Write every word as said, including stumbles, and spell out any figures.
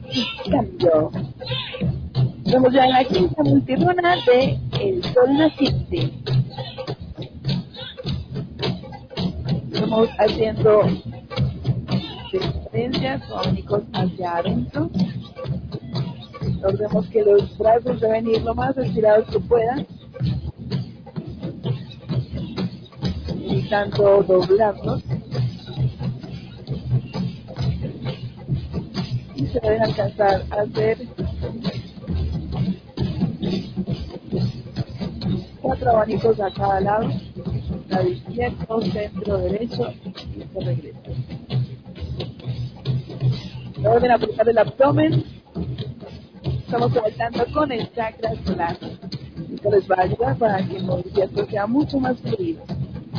y cambio. Estamos ya en la quinta multirruna de El Sol Naciente. Estamos haciendo diferencias o abanicos hacia adentro. Logremos que los brazos deben ir lo más estirados que puedan, evitando doblarlos. Y se deben alcanzar a hacer cuatro abanicos a cada lado, lado izquierdo, centro, derecho, y se regresa. Luego de apretar el abdomen, estamos conectando con el chakra solar. Esto les va a ayudar para que el movimiento sea mucho más fluido.